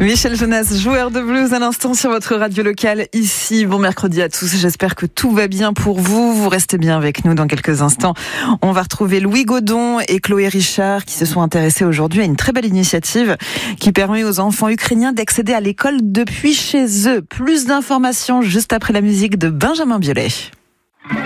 Michel Jonas, joueur de blues à l'instant sur votre radio locale ici. Bon mercredi à tous, j'espère que tout va bien pour vous. Vous restez bien avec nous dans quelques instants. On va retrouver Louis Godon et Chloé Richard qui se sont intéressés aujourd'hui à une très belle initiative qui permet aux enfants ukrainiens d'accéder à l'école depuis chez eux. Plus d'informations juste après la musique de Benjamin Biolay.